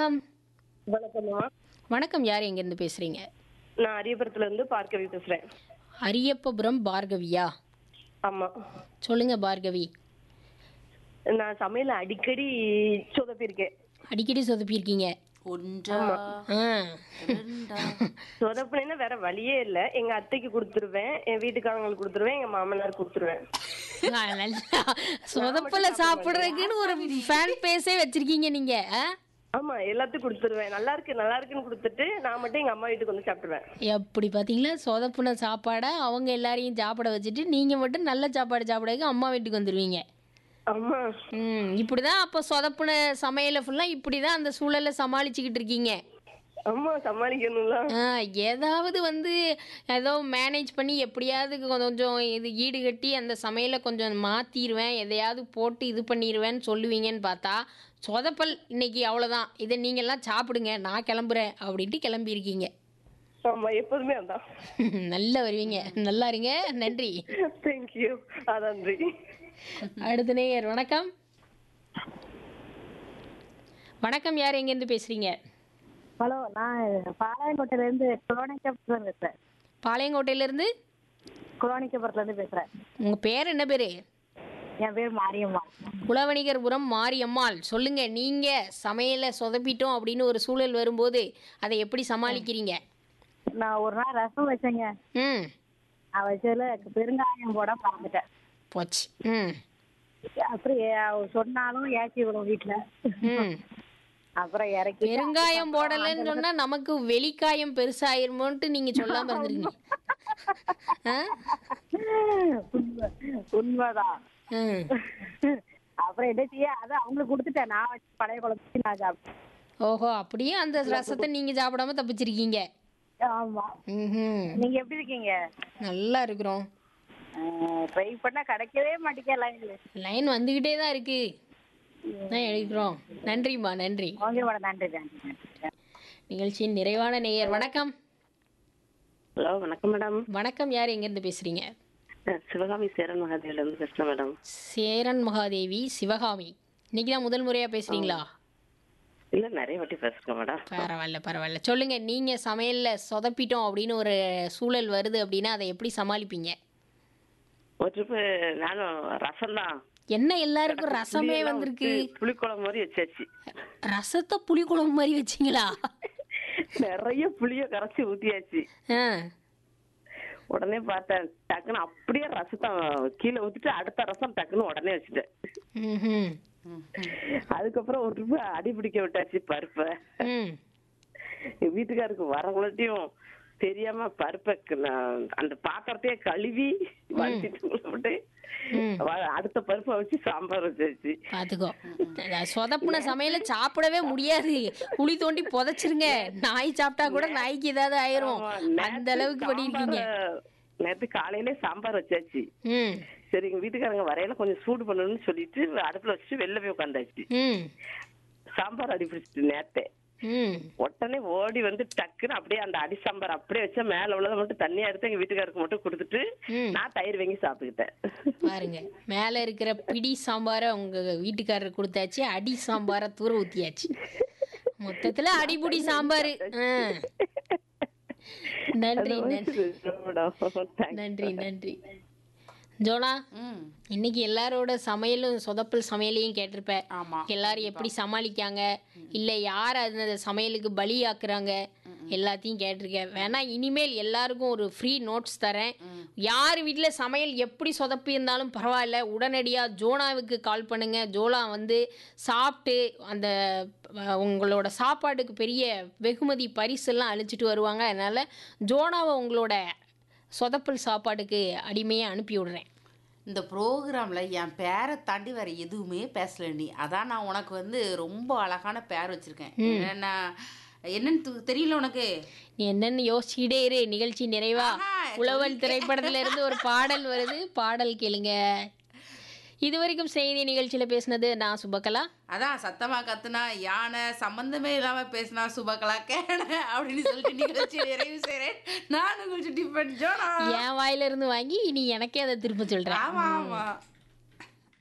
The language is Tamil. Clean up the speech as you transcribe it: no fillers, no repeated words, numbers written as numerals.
வணக்கம். வணக்கம்மா. வணக்கம். யார் எங்கேருந்து பேசுறீங்க? நான் அரியபுரத்துல இருந்து பார்க்கவி பேசுறேன். அரியப்பபுரம் பார்கவியா? ஆமா. சொல்லுங்க பார்கவி. நான் சமையல அடிக்கடி சொதப்பிருக்கேன். அடிக்கடி சொதப்பியிருக்கீங்க. ஒன்றா ஆ. இரண்டா சொதப்புனேன்னா வேற வழியே இல்ல. எங்க அத்தைக்கு கொடுத்துருவேன், என் வீட்டுக்காரங்களுக்கு கொடுத்துருவேன், எங்க மாமனாருக்கு கொடுத்துருவேன். நல்லா சொதப்பல சாப்பிடுறதுக்குன்னு ஒரு ஃபேன் பேஸே வச்சிருக்கீங்க நீங்க. ஆ? ஆமா, எல்லாத்துக்கும் கொடுத்துருவேன். நல்லா இருக்கு நல்லா இருக்குன்னு கொடுத்துட்டு நான் மட்டும் எங்க அம்மா வீட்டுக்கு வந்து சாப்பிட்டுருவேன். எப்படி பார்த்தீங்களா? சொதப்புன சாப்பாடை அவங்க எல்லாரையும் சாப்பிட வச்சுட்டு நீங்க மட்டும் நல்ல சாப்பாடு சாப்பிடக்கு அம்மா வீட்டுக்கு வந்துடுவீங்க. ஆமா. இப்படிதான் அப்போ சொதப்புன சமையலை ஃபுல்லாக இப்படி தான் அந்த சூழலை சமாளிச்சுக்கிட்டு இருக்கீங்க. ஆமா, சமாளிக்கணும்ல. ஏதாவது ஏதோ மேனேஜ் பண்ணி எப்படியாவது கொஞ்சம் இது ஈடுகட்டி அந்த சமையலை கொஞ்சம் மாற்றிடுவேன், எதையாவது போட்டு இது பண்ணிடுவேன்னு சொல்லுவீங்கன்னு பார்த்தா சொதப்பல் இன்னைக்கு அவ்வளோதான், இதை நீங்கள்லாம் சாப்பிடுங்க நான் கிளம்புறேன் அப்படின்ட்டு கிளம்பியிருக்கீங்க. ஆமா, எப்போதுமே அதான். நல்லா வருவீங்க. நல்லா இருங்க. நன்றி. தேங்க்யூ. நன்றி. அடுத்த நேயர். வணக்கம். வணக்கம். யார் எங்கேருந்து பேசுகிறீங்க? ஹலோ, நான் பாளையங்கோட்டையிலேருந்து குரோனிக்கபுரத்துல பேசுகிறேன். பாளையங்கோட்டையிலேருந்து குரோனிக்கபுரத்துலேருந்து பேசுகிறேன். உங்கள் பேர் என்ன பேர்? என் பேர் மாரியம்மா. குலவணிகர்புரம் மாரியம்மாள். சொல்லுங்க, நீங்க சமையலை சொதப்பிட்டோம் அப்படின்னு ஒரு சூழல் வரும்போது அதை எப்படி சமாளிக்கிறீங்க? நான் ஒரு நாள் ரசம் வச்சேங்க. நான் வச்சதுல பெருங்காயம் போட மறந்துட்டேன். போச்சு. அப்புறம் சொன்னாலும் ஏச்சி விடும் வீட்டுல. அப்புறம் இறக்கி பெருங்காயம் போடலன்னு சொன்னா நமக்கு வெளிக்காயம் பெருசாயிருமோன்ட்டு நீங்க சொல்லாம இருந்துருங்க. உண்மைதான். அப்புறம் என்ன செய்ய, அதை அவங்களுக்கு கொடுத்துட்டேன். நான் வச்சு பழைய குழம்பு நான் சாப்பிட்டேன். ஓஹோ, அப்படியே அந்த ரசத்தை நீங்க சாப்பிடாம தப்பிச்சிருக்கீங்க. ஆமா. நீங்க எப்படி இருக்கீங்க? நல்லா இருக்கிறோம். ட்ரை பண்ணா கிடைக்கவே மாட்டேங்க லைன்ல. லைன் வந்துகிட்டே தான் இருக்கு. நான் எழுதிக்கிறோம். நன்றிம்மா. நன்றி. Okay madam. நன்றி நன்றி. நிகழ்ச்சியின் நிறைவான நேயர். வணக்கம். ஹலோ, வணக்கம் மேடம். வணக்கம். யார் எங்கேருந்து பேசுறீங்க? சிவகாமி சேரன் மகாதேவில இருந்து பேசுறேன் மேடம். சேரன் மகாதேவி. சிவகாமி, இன்னைக்கு தான் முதல் முறையா பேசுறீங்களா? இல்ல, நிறைய வாட்டி பேசுறேன் மேடம். பரவாயில்ல பரவாயில்ல. சொல்லுங்க, நீங்க சமையல்ல சொதப்பிட்டோம் அப்படின்னு ஒரு சூழல் வருது அப்படின்னா அதை எப்படி சமாளிப்பீங்க? ஒரு ட்ரிப்பு நானும் ரசம் தான். என்ன எல்லாருக்கும் ரசமே வந்திருக்கு? புளிக்குழம்பு மாதிரி வச்சாச்சு. ரசத்தை புளிக்குழம்பு மாதிரி வச்சிங்களா? நிறைய புளிய கரைச்சி ஊத்தியாச்சு. உடனே பார்த்தேன், டக்குன்னு அப்படியே ரசத்தை கீழே ஊத்திட்டு அடுத்த ரசம் டக்குன்னு உடனே வச்சுட்டேன். அதுக்கப்புறம் ஒரு ட்ரிப்பு அடி பிடிக்க விட்டாச்சு பருப்பை. என் வீட்டுக்காருக்கு வரவங்கள்ட்டையும் தெரியாம பருப்பை அந்த பாத்திரத்தையே கழுவி வச்சுட்டு அடுத்த பருப்பை வச்சு சாம்பார் வச்சாச்சு. பாத்துக்கோ, சொதப்புன சமையல சாப்பிடவே முடியாது. குழி தோண்டி புதைச்சிருங்க. நாய் சாப்பிட்டா கூட நாய்க்கு ஏதாவது ஆயிரும். அந்த அளவுக்கு பண்ணிருக்கீங்க. நேற்று காலையில சாம்பார் வச்சாச்சு. சரி, எங்க வீட்டுக்காரங்க வரையில கொஞ்சம் சூடு பண்ணணும்னு சொல்லிட்டு அடுப்புல வச்சு வெளில போய் உட்காந்தாச்சு. சாம்பார் அடி பிடிச்சிட்டு நேத்தே உடனே ஓடி வந்து டக்குன்னு அப்படியே அந்த அடி சாம்பார் அப்படியே வச்சா மேல உள்ளதை மட்டும் தண்ணியா எடுத்து எங்க வீட்டுக்காருக்கு மட்டும் கொடுத்துட்டு நான் தயிர் வாங்கி சாப்பிட்டுக்கிட்டேன். பாருங்க, மேல இருக்கிற பிடி சாம்பார உங்க வீட்டுக்காரர் கொடுத்தாச்சு, அடி சாம்பார தூர ஊத்தியாச்சு. மொத்தத்துல அடிபுடி சாம்பாரு. நன்றி நன்றி நன்றி. ஜோனா, இன்னைக்கு எல்லாரோட சமையலும் சொதப்பல் சமையலையும் கேட்டிருப்ப. எல்லாரும் எப்படி சமாளிக்காங்க, இல்லை யார் அந்த சமையலுக்கு பலியாக்குறாங்க, எல்லாத்தையும் கேட்டிருக்கேன். வேணா இனிமேல் எல்லாருக்கும் ஒரு ஃப்ரீ நோட்ஸ் தரேன். யார் வீட்டில் சமையல் எப்படி சொதப்பி இருந்தாலும் பரவாயில்ல, உடனடியாக ஜோனாவுக்கு கால் பண்ணுங்க. ஜோனா சாப்பிட்டு அந்த உங்களோட சாப்பாட்டுக்கு பெரிய வெகுமதி பரிசெல்லாம் அழிச்சிட்டு வருவாங்க. அதனால் ஜோனாவை உங்களோட சொதப்பல் சாப்பாட்டுக்கு அடிமையாக அனுப்பி விடுறேன். இந்த ப்ரோக்ராமில் என் பேரை தாண்டி வேறு எதுவுமே பேசல நீ. அதான் நான் உனக்கு ரொம்ப அழகான பேர் வச்சுருக்கேன். என்னன்னு தெரியல உனக்கு? நீ என்னன்னு யோசிச்சுக்கிட்டே இரு. நிகழ்ச்சி நிறைவா உழவன் திரைப்படத்துல இருந்து ஒரு பாடல் வருது, பாடல் கேளுங்க. இதுவரைக்கும் செய்தி நிகழ்ச்சியில் பேசினது நான் சுபகலா. அதான் சத்தமாக கத்துனா யானை, சம்பந்தமே இல்லாமல் பேசினா சுபகலா கேன அப்படின்னு சொல்லிட்டு நிகழ்ச்சி நிறைவு செய்கிறேன். நான் உங்களுக்கு டிஃபன் ஜோனா என் வாயிலிருந்து வாங்கி நீ எனக்கே அதை திரும்ப சொல்கிறேன். ஆமாம் ஆமாம்.